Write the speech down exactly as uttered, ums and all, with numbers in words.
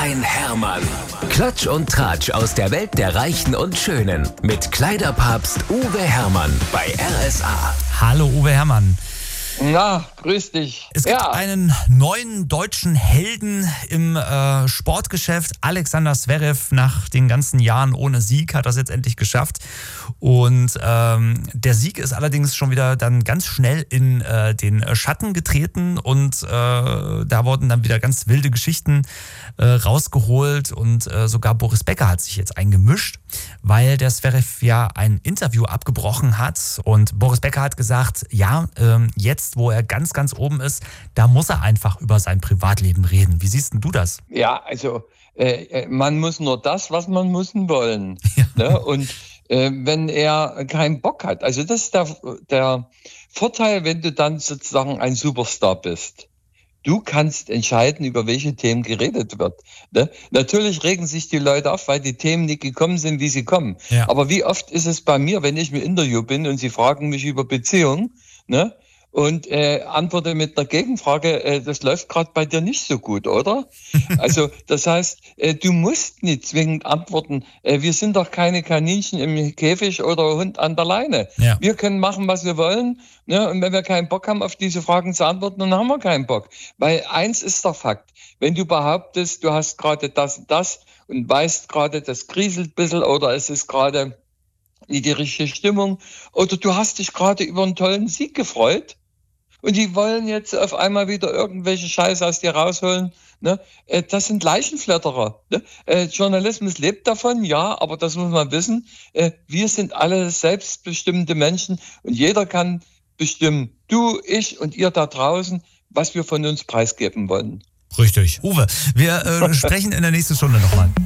Mein Hermann. Klatsch und Tratsch aus der Welt der Reichen und Schönen. Mit Kleiderpapst Uwe Hermann bei R S A. Hallo Uwe Hermann. Na, grüß dich. Es gibt ja. einen neuen deutschen Helden im äh, Sportgeschäft. Alexander Zverev, nach den ganzen Jahren ohne Sieg, hat das jetzt endlich geschafft. Und ähm, der Sieg ist allerdings schon wieder dann ganz schnell in äh, den Schatten getreten. Und äh, da wurden dann wieder ganz wilde Geschichten äh, rausgeholt. Und äh, sogar Boris Becker hat sich jetzt eingemischt, weil der Zverev ja ein Interview abgebrochen hat. Und Boris Becker hat gesagt, ja, ähm, jetzt wo er ganz, ganz oben ist, da muss er einfach über sein Privatleben reden. Wie siehst denn du das? Ja, also äh, man muss nur das, was man müssen wollen. Ja. Ne? Und äh, wenn er keinen Bock hat, also das ist der, der Vorteil, wenn du dann sozusagen ein Superstar bist. Du kannst entscheiden, über welche Themen geredet wird. Ne? Natürlich regen sich die Leute auf, weil die Themen nicht gekommen sind, wie sie kommen. Ja. Aber wie oft ist es bei mir, wenn ich im Interview bin und sie fragen mich über Beziehungen, ne? Und äh, antworte mit einer Gegenfrage, äh, das läuft gerade bei dir nicht so gut, oder? Also das heißt, äh, du musst nicht zwingend antworten, äh, wir sind doch keine Kaninchen im Käfig oder Hund an der Leine. Ja. Wir können machen, was wir wollen, ne? Und wenn wir keinen Bock haben, auf diese Fragen zu antworten, dann haben wir keinen Bock. Weil eins ist der Fakt, wenn du behauptest, du hast gerade das und das und weißt gerade, das kriselt ein bisschen oder es ist gerade nicht die richtige Stimmung oder du hast dich gerade über einen tollen Sieg gefreut und die wollen jetzt auf einmal wieder irgendwelche Scheiße aus dir rausholen. Ne? Das sind Leichenflatterer. Ne? Äh, Journalismus lebt davon, ja, aber das muss man wissen. Äh, wir sind alle selbstbestimmte Menschen und jeder kann bestimmen, du, ich und ihr da draußen, was wir von uns preisgeben wollen. Richtig. Uwe, wir äh, sprechen in der nächsten Stunde nochmal.